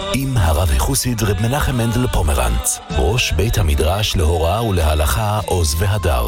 עם הרב החוסיד רב מנחם מנדל פומרנץ, ראש בית המדרש להוראה ולהלכה עוז והדר.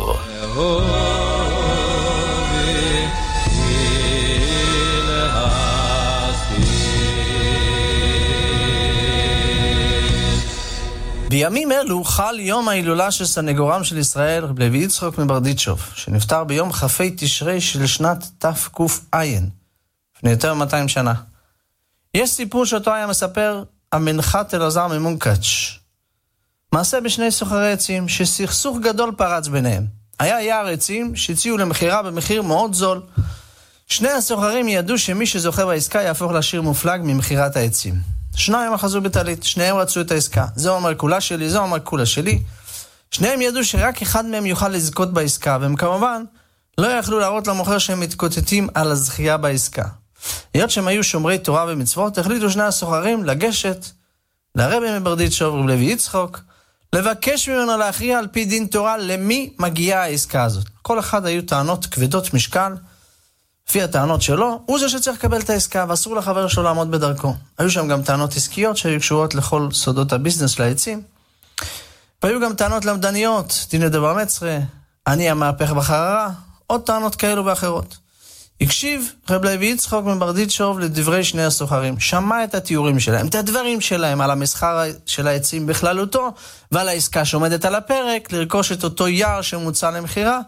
בימים אלו חל יום ההילולה של סנגורם של ישראל, רב לוי יצחק מברדיצ'וב, שנפטר ביום כ"ה תשרי של שנת תק"ע, לפני יותר מ-200 שנה. יש סיפור שאותו היה מספר המנחת אלעזר ממונקאץ'. מעשה בשני סוחרי עצים שסכסוך גדול פרץ ביניהם. היה יער עצים שהציעו למחירה במחיר מאוד זול. שני הסוחרים ידעו שמי שזוכה בעסקה יהפוך לעשיר מופלג ממחירת העצים. שניים אחזו בטלית, שניהם רצו את העסקה. זה אומר כולה שלי, זה אומר כולה שלי. שניהם ידעו שרק אחד מהם יוכל לזכות בעסקה, והם כמובן לא יכלו להראות למוכר שהם מתקוטטים על הזכייה בעסקה. היות שהם היו שומרי תורה ומצוות, החליטו שני הסוחרים לגשת לרבי מברדיצ'וב, רב לוי יצחק, לבקש ממנו להכריע על פי דין תורה למי מגיעה העסקה הזאת. כל אחד היו טענות כבדות משקל, לפי הטענות שלו, הוא זה שצריך לקבל את העסקה, ואסור לחבר שלו לעמוד בדרכו. היו שם גם טענות עסקיות שהיו קשורות לכל סודות הביזנס לעצים, והיו גם טענות למדניות, דיני דבר מצרה, אני המהפך בחררה, עוד טענות כאלו ואחרות. הקשיב רב לוי יצחק מברדיצ'וב לדברי שני הסוחרים, שמע את התיאורים שלהם, את הדברים שלהם על המסחר של העצים בכללותו, ועל העסקה שעומדת על הפרק, לרכוש את אותו יער שמוצע למחירה,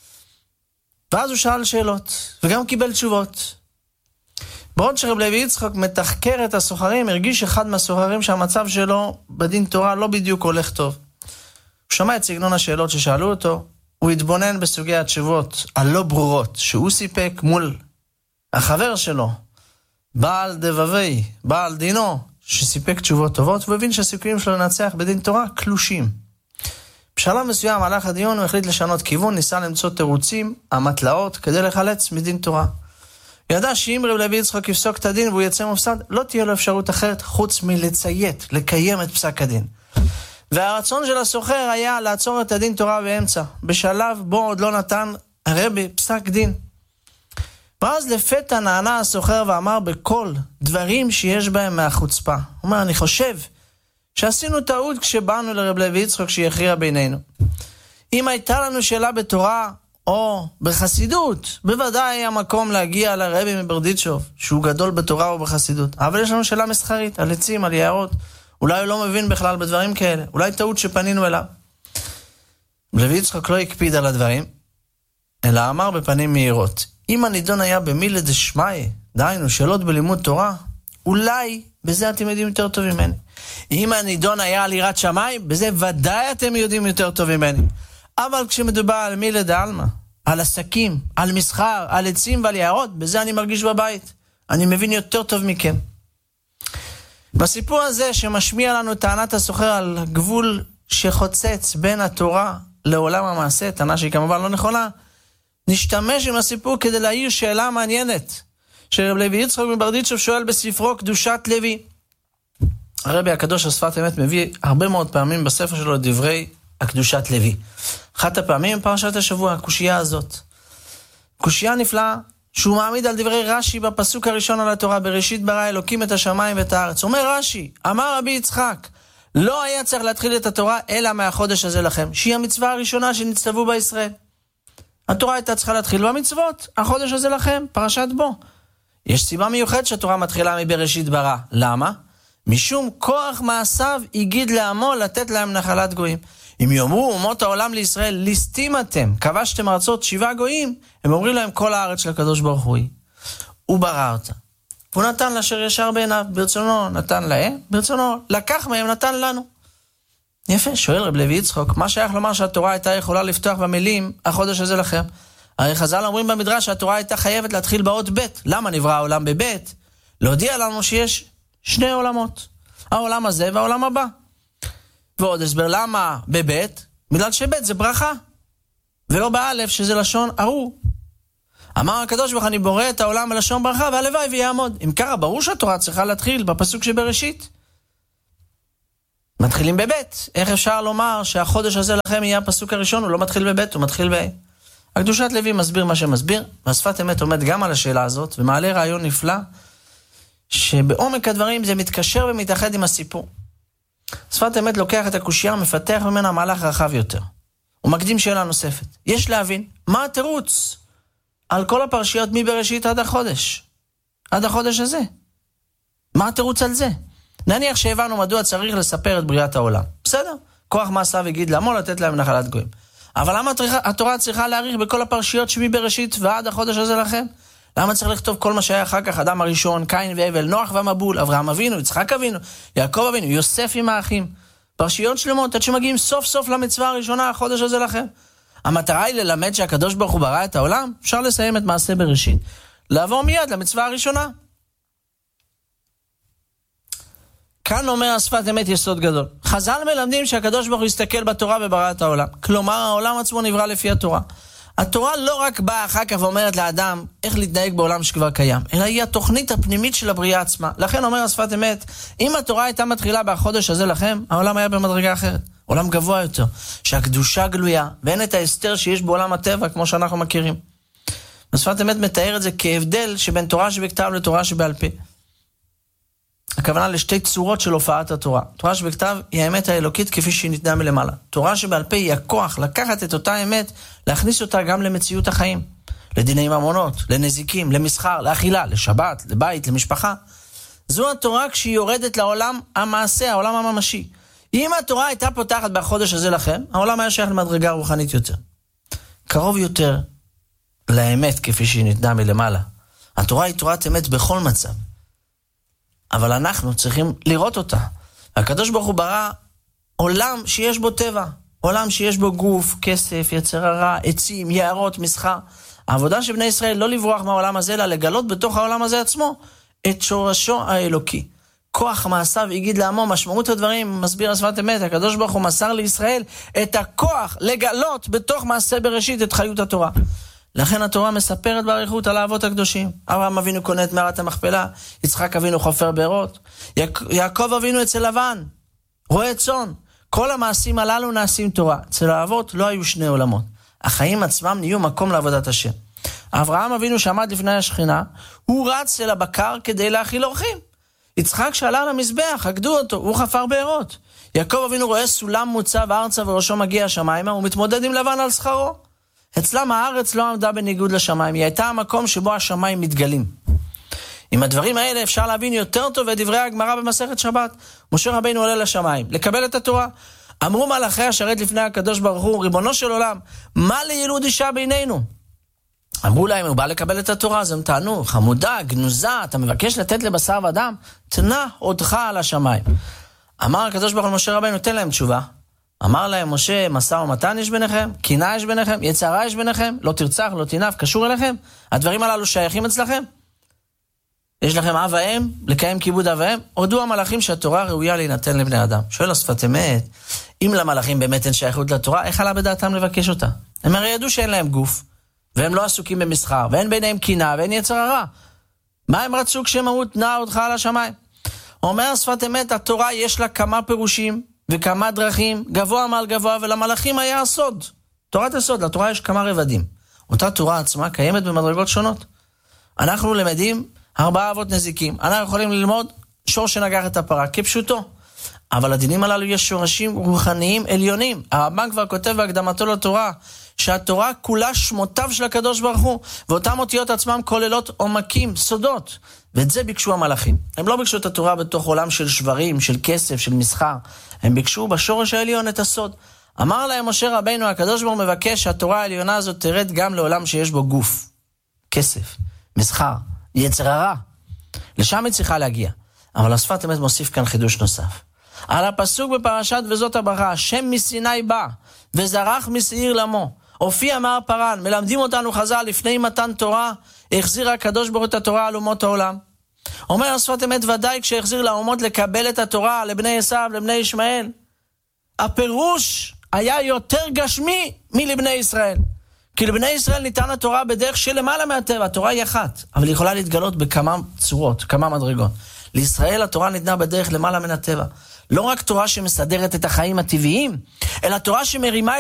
ואז הוא שאל שאלות, וגם קיבל תשובות. בעוד שרב לוי יצחק מתחקר את הסוחרים, הרגיש אחד מהסוחרים שהמצב שלו בדין תורה לא בדיוק הולך טוב. הוא שמע את סגנון השאלות ששאלו אותו, הוא התבונן בסוגי התשובות הלא ברורות שהוא סיפק מול החבר שלו, בעל דבבי, בעל דינו, שסיפק תשובות טובות, והוא הבין שהסיכויים שלו לנצח בדין תורה קלושים. בשלב מסוים הלך הדיון, הוא החליט לשנות כיוון, ניסה למצוא תירוצים, המטלאות, כדי לחלץ מדין תורה. ידע שאם רב לוי יצחק יפסוק את הדין והוא יצא מופסד, לא תהיה לו אפשרות אחרת חוץ מלציית, לקיים את פסק הדין. והרצון של הסוחר היה לעצור את הדין תורה באמצע, בשלב בו עוד לא נתן הרבי פסק דין. ואז לפתע נענה הסוחר ואמר בכל דברים שיש בהם מהחוצפה. הוא אומר, אני חושב שעשינו טעות כשבאנו לרב לוי יצחק שיכריע בינינו. אם הייתה לנו שאלה בתורה או בחסידות, בוודאי היה מקום להגיע לרבי מברדיצ'וב, שהוא גדול בתורה ובחסידות. אבל יש לנו שאלה מסחרית, על עצים, על יערות. אולי הוא לא מבין בכלל בדברים כאלה. אולי טעות שפנינו אליו. רב לוי יצחק לא הקפיד על הדברים, אלא אמר בפנים מהירות, אם הנידון היה במילה דשמיא, דהיינו שאלות בלימוד תורה, אולי בזה אתם יודעים יותר טוב ממני. אם הנידון היה על יראת שמיים, בזה ודאי אתם יודעים יותר טוב ממני. אבל כשמדובר על מילה דעלמא, על עסקים, על מסחר, על עצים ועל יערות, בזה אני מרגיש בבית. אני מבין יותר טוב מכם. בסיפור הזה שמשמיע לנו טענת הסוחר על גבול שחוצץ בין התורה לעולם המעשה, טענה שהיא כמובן לא נכונה, נשתמש עם הסיפור כדי להעיר שאלה מעניינת, שרב לוי יצחק מברדיצ'וב שואל בספרו קדושת לוי. הרבי הקדוש השפת אמת מביא הרבה מאוד פעמים בספר שלו דברי הקדושת לוי. אחת הפעמים פרשת השבוע, הקושייה הזאת. קושייה נפלאה, שהוא מעמיד על דברי רש"י בפסוק הראשון על התורה, בראשית ברא אלוקים את השמיים ואת הארץ. אומר רש"י, אמר רבי יצחק, לא היה צריך להתחיל את התורה אלא מהחודש הזה לכם, שהיא המצווה הראשונה שנצטוו בישראל. התורה הייתה צריכה להתחיל במצוות, החודש הזה לכם, פרשת בו. יש סיבה מיוחדת שהתורה מתחילה מבראשית ברא. למה? משום כוח מעשיו הגיד לעמו לתת להם נחלת גויים. אם יאמרו אומות העולם לישראל, ליסטים אתם, כבשתם ארצות 7 גויים, הם אומרים להם כל הארץ של הקדוש ברוך הוא. הוא ברא אותה. והוא נתן לאשר ישר בעיניו, ברצונו נתן להם, ברצונו לקח מהם נתן לנו. יפה, שואל רב לוי יצחק, מה שייך לומר שהתורה הייתה יכולה לפתוח במילים, החודש הזה לכם? הרי חז"ל אומרים במדרש שהתורה הייתה חייבת להתחיל באות ב'. למה נברא העולם בבית? להודיע לנו שיש 2 עולמות, העולם הזה והעולם הבא. ועוד הסבר למה בבית? בגלל שבית זה ברכה, ולא באלף שזה לשון ארור. אמר הקדוש ברוך אני בורא את העולם בלשון ברכה, והלוואי ויעמוד. אם ככה ברור שהתורה צריכה להתחיל בפסוק שבראשית. מתחילים בבית. איך אפשר לומר שהחודש הזה לכם יהיה הפסוק הראשון? הוא לא מתחיל בבית, הוא מתחיל ב... הקדושת לוי מסביר מה שמסביר, והשפת אמת עומד גם על השאלה הזאת, ומעלה רעיון נפלא, שבעומק הדברים זה מתקשר ומתאחד עם הסיפור. שפת אמת לוקח את הקושייה, מפתח ממנה מהלך רחב יותר. הוא מקדים שאלה נוספת. יש להבין, מה התירוץ על כל הפרשיות מבראשית עד החודש? עד החודש הזה. מה התירוץ על זה? נניח שהבנו מדוע צריך לספר את בריאת העולם. בסדר? כוח מעשיו הגיד לעמו לתת להם נחלת גויים. אבל למה התורה צריכה להאריך בכל הפרשיות שמבראשית ועד החודש הזה לכם? למה צריך לכתוב כל מה שהיה אחר כך? אדם הראשון, קין והבל, נוח והמבול, אברהם אבינו, יצחק אבינו, יעקב אבינו, יוסף עם האחים. פרשיות שלמות, עד שמגיעים סוף סוף למצווה הראשונה, החודש הזה לכם. המטרה היא ללמד שהקדוש ברוך הוא ברא את העולם. אפשר לסיים את מעשה בראשית, לעבור מיד למצווה הראשונה. כאן אומר השפת אמת יסוד גדול. חז"ל מלמדים שהקדוש ברוך הוא הסתכל בתורה וברא את העולם. כלומר, העולם עצמו נברא לפי התורה. התורה לא רק באה אחר כך ואומרת לאדם איך להתנהג בעולם שכבר קיים, אלא היא התוכנית הפנימית של הבריאה עצמה. לכן אומר השפת אמת, אם התורה הייתה מתחילה בחודש הזה לכם, העולם היה במדרגה אחרת. עולם גבוה יותר, שהקדושה גלויה, ואין את ההסתר שיש בעולם הטבע כמו שאנחנו מכירים. השפת אמת מתאר את זה כהבדל שבין תורה שבכתב לתורה שבעל פה. הכוונה לשתי צורות של הופעת התורה. תורה שבכתב היא האמת האלוקית כפי שהיא ניתנה מלמעלה. תורה שבעל פה היא הכוח לקחת את אותה אמת, להכניס אותה גם למציאות החיים. לדיני ממונות, לנזיקים, למסחר, לאכילה, לשבת, לבית, למשפחה. זו התורה כשהיא יורדת לעולם המעשה, העולם הממשי. אם התורה הייתה פותחת בחודש הזה לכם, העולם היה שייך למדרגה רוחנית יותר. קרוב יותר לאמת כפי שהיא ניתנה מלמעלה. התורה היא תורת אמת בכל מצב. אבל אנחנו צריכים לראות אותה. הקדוש ברוך הוא ברא עולם שיש בו טבע, עולם שיש בו גוף, כסף, יצר הרע, עצים, יערות, מסחר. העבודה של בני ישראל לא לברוח מהעולם הזה, אלא לגלות בתוך העולם הזה עצמו את שורשו האלוקי. כוח מעשיו הגיד לעמו, משמעות הדברים, מסביר השפת אמת, הקדוש ברוך הוא מסר לישראל את הכוח לגלות בתוך מעשה בראשית את חיות התורה. לכן התורה מספרת באריכות על האבות הקדושים. אברהם אבינו קונה את מערת המכפלה, יצחק אבינו חופר בארות, יעקב אבינו אצל לבן, רועה צאן. כל המעשים הללו נעשים תורה. אצל האבות לא היו שני עולמות. החיים עצמם נהיו מקום לעבודת השם. אברהם אבינו שעמד לפני השכינה, הוא רץ אל הבקר כדי להאכיל אורחים. יצחק שעלה למזבח, עקדו אותו, הוא חפר בארות. יעקב אבינו רואה סולם מוצב ארצה וראשו מגיע השמיימה, הוא מתמודד עם לבן על שכרו. אצלם הארץ לא עמדה בניגוד לשמיים, היא הייתה המקום שבו השמיים מתגלים. עם הדברים האלה אפשר להבין יותר טוב את דברי הגמרא במסכת שבת. משה רבינו עולה לשמיים, לקבל את התורה. אמרו מלאכי השרת לפני הקדוש ברוך הוא, ריבונו של עולם, מה לילוד אישה בינינו? אמרו להם, הוא בא לקבל את התורה, אז הם טענו, חמודה, גנוזה, אתה מבקש לתת לבשר ודם? תנה אותך על השמיים. אמר הקדוש ברוך הוא למשה רבינו, תן להם תשובה. אמר להם משה, משא ומתן יש ביניכם, קינה יש ביניכם, יצרה יש ביניכם, לא תרצח, לא תנף, קשור אליכם? הדברים הללו שייכים אצלכם? יש לכם אב ואם, לקיים כיבוד אב ואם? הודו המלאכים שהתורה ראויה להינתן לבני אדם. שואל השפת אמת, אם למלאכים באמת אין שייכות לתורה, איך עלה בדעתם לבקש אותה? הם הרי ידעו שאין להם גוף, והם לא עסוקים במסחר, ואין ביניהם קינה, ואין יצר הרע. מה הם רצו כשהם אמרו, תנה אותך על השמיים? אומר השפת אמת, התורה יש לה כמה פירושים, וכמה דרכים, גבוה מעל גבוה, ולמלאכים היה הסוד. תורת הסוד, לתורה יש כמה רבדים. אותה תורה עצמה קיימת במדרגות שונות. אנחנו למדים 4 אבות נזיקים. אנחנו יכולים ללמוד שור שנגח את הפרה, כפשוטו. אבל הדינים הללו יש שורשים רוחניים עליונים. הרמב"ן כבר כותב בהקדמתו לתורה, שהתורה כולה שמותיו של הקדוש ברוך הוא, ואותם אותיות עצמם כוללות עומקים, סודות. ואת זה ביקשו המלאכים. הם לא ביקשו את התורה בתוך עולם של שברים, של כסף, של מסחר. הם ביקשו בשורש העליון את הסוד. אמר להם משה רבינו, הקדוש ברוך הוא מבקש שהתורה העליונה הזאת תרד גם לעולם שיש בו גוף, כסף, מסחר, יצר הרע. לשם היא צריכה להגיע. אבל השפת אמת מוסיף כאן חידוש נוסף. על הפסוק בפרשת וזאת הברכה, השם מסיני בא, וזרח משעיר למו. הופיע מהר פרן, מלמדים אותנו חז"ל לפני מתן תורה, החזיר הקדוש ברוך הוא את התורה על אומות העולם. אומר השפת אמת ודאי כשהחזיר לאומות לקבל את התורה, לבני עשיו, לבני ישמעאל. הפירוש היה יותר גשמי מלבני ישראל. כי לבני ישראל ניתן התורה בדרך שלמעלה מהטבע, התורה היא אחת, אבל היא יכולה להתגלות בכמה צורות, כמה מדרגות. לישראל התורה ניתנה בדרך למעלה מן הטבע. לא רק תורה שמסדרת את החיים הטבעיים, אלא תורה שמרימה